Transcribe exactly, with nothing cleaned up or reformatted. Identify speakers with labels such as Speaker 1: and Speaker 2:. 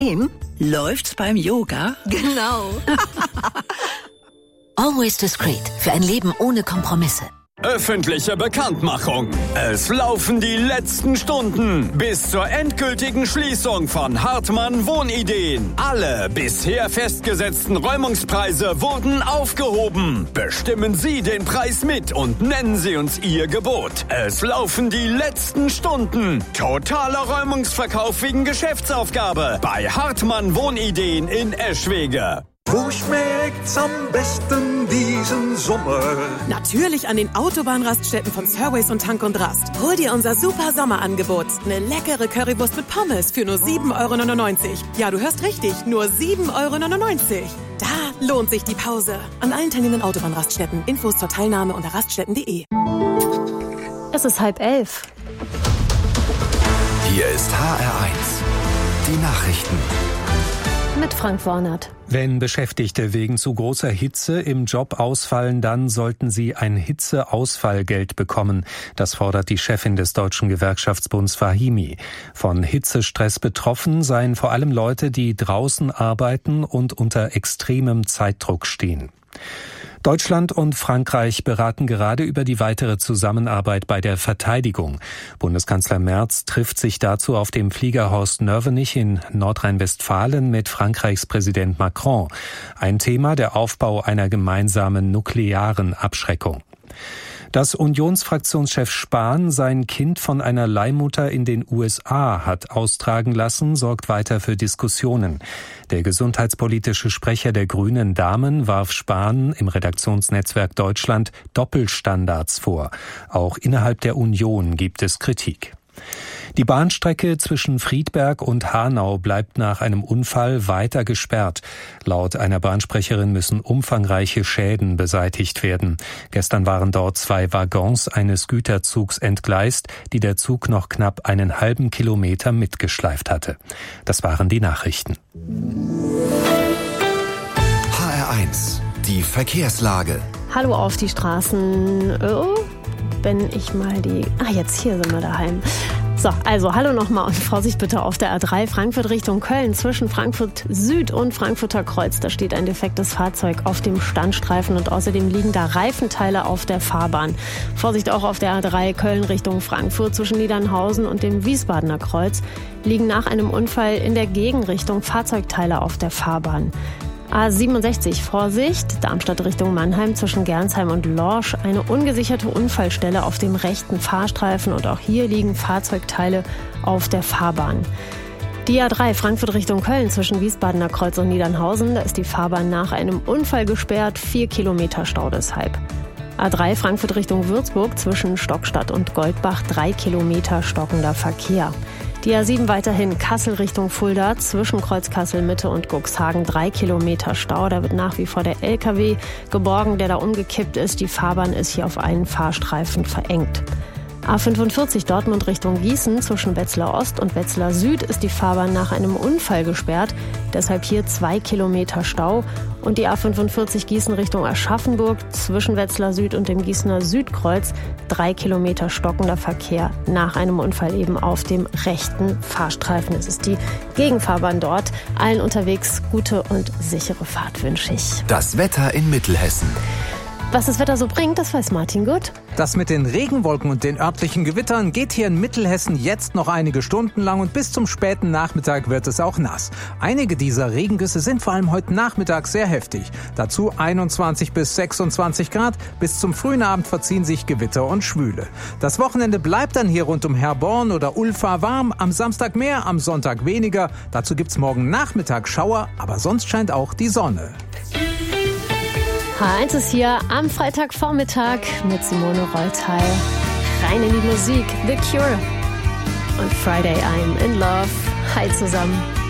Speaker 1: Läuft's beim Yoga?
Speaker 2: Genau.
Speaker 3: Always Discreet. Für ein Leben ohne Kompromisse.
Speaker 4: Öffentliche Bekanntmachung. Es laufen die letzten Stunden bis zur endgültigen Schließung von Hartmann Wohnideen. Alle bisher festgesetzten Räumungspreise wurden aufgehoben. Bestimmen Sie den Preis mit und nennen Sie uns Ihr Gebot. Es laufen die letzten Stunden. Totaler Räumungsverkauf wegen Geschäftsaufgabe bei Hartmann Wohnideen in Eschwege.
Speaker 5: Wo schmeckt's am besten diesen Sommer?
Speaker 2: Natürlich an den Autobahnraststätten von Surways und Tank und Rast. Hol dir unser super Sommerangebot. Eine leckere Currywurst mit Pommes für nur sieben Euro neunundneunzig. Ja, du hörst richtig, nur sieben Euro neunundneunzig. Da lohnt sich die Pause. An allen teilnehmenden Autobahnraststätten. Infos zur Teilnahme unter raststätten punkt de.
Speaker 6: Es ist halb elf.
Speaker 7: Hier ist H R eins. Die Nachrichten.
Speaker 6: Mit Frank Wornert.
Speaker 8: Wenn Beschäftigte wegen zu großer Hitze im Job ausfallen, dann sollten sie ein Hitzeausfallgeld bekommen. Das fordert die Chefin des Deutschen Gewerkschaftsbunds Fahimi. Von Hitzestress betroffen seien vor allem Leute, die draußen arbeiten und unter extremem Zeitdruck stehen. Deutschland und Frankreich beraten gerade über die weitere Zusammenarbeit bei der Verteidigung. Bundeskanzler Merz trifft sich dazu auf dem Flieger Horst Nörvenich in Nordrhein-Westfalen mit Frankreichs Präsident Macron. Ein Thema der Aufbau einer gemeinsamen nuklearen Abschreckung. Dass Unionsfraktionschef Spahn sein Kind von einer Leihmutter in den U S A hat austragen lassen, sorgt weiter für Diskussionen. Der gesundheitspolitische Sprecher der Grünen Damen warf Spahn im Redaktionsnetzwerk Deutschland Doppelstandards vor. Auch innerhalb der Union gibt es Kritik. Die Bahnstrecke zwischen Friedberg und Hanau bleibt nach einem Unfall weiter gesperrt. Laut einer Bahnsprecherin müssen umfangreiche Schäden beseitigt werden. Gestern waren dort zwei Waggons eines Güterzugs entgleist, die der Zug noch knapp einen halben Kilometer mitgeschleift hatte. Das waren die Nachrichten.
Speaker 7: H R eins. Die Verkehrslage.
Speaker 6: Hallo auf die Straßen. Oh, wenn ich mal die... Ah, jetzt hier sind wir daheim. So, also hallo nochmal und Vorsicht bitte auf der A drei Frankfurt Richtung Köln zwischen Frankfurt Süd und Frankfurter Kreuz. Da steht ein defektes Fahrzeug auf dem Standstreifen und außerdem liegen da Reifenteile auf der Fahrbahn. Vorsicht auch auf der A drei Köln Richtung Frankfurt zwischen Niedernhausen und dem Wiesbadener Kreuz liegen nach einem Unfall in der Gegenrichtung Fahrzeugteile auf der Fahrbahn. A siebenundsechzig, Vorsicht, Darmstadt Richtung Mannheim zwischen Gernsheim und Lorsch, eine ungesicherte Unfallstelle auf dem rechten Fahrstreifen und auch hier liegen Fahrzeugteile auf der Fahrbahn. Die A drei Frankfurt Richtung Köln zwischen Wiesbadener Kreuz und Niedernhausen, da ist die Fahrbahn nach einem Unfall gesperrt, vier Kilometer Stau deshalb. A drei Frankfurt Richtung Würzburg zwischen Stockstadt und Goldbach, drei Kilometer stockender Verkehr. Die A sieben weiterhin Kassel Richtung Fulda zwischen Kreuz Kassel Mitte und Cuxhagen, drei Kilometer Stau. Da wird nach wie vor der L K W geborgen, der da umgekippt ist. Die Fahrbahn ist hier auf einen Fahrstreifen verengt. A fünfundvierzig Dortmund Richtung Gießen zwischen Wetzlar Ost und Wetzlar Süd ist die Fahrbahn nach einem Unfall gesperrt. Deshalb hier zwei Kilometer Stau. Und die A fünfundvierzig Gießen Richtung Aschaffenburg zwischen Wetzlar Süd und dem Gießener Südkreuz. Drei Kilometer stockender Verkehr nach einem Unfall eben auf dem rechten Fahrstreifen. Es ist die Gegenfahrbahn dort. Allen unterwegs gute und sichere Fahrt wünsche ich.
Speaker 7: Das Wetter in Mittelhessen.
Speaker 6: Was das Wetter so bringt, das weiß Martin gut.
Speaker 9: Das mit den Regenwolken und den örtlichen Gewittern geht hier in Mittelhessen jetzt noch einige Stunden lang und bis zum späten Nachmittag wird es auch nass. Einige dieser Regengüsse sind vor allem heute Nachmittag sehr heftig. Dazu einundzwanzig bis sechsundzwanzig Grad. Bis zum frühen Abend verziehen sich Gewitter und Schwüle. Das Wochenende bleibt dann hier rund um Herborn oder Ulfa warm. Am Samstag mehr, am Sonntag weniger. Dazu gibt's morgen Nachmittag Schauer, aber sonst scheint auch die Sonne.
Speaker 6: H eins ist hier am Freitagvormittag mit Simone Reutal. Rein in die Musik, The Cure und Friday I'm in Love. Hi zusammen.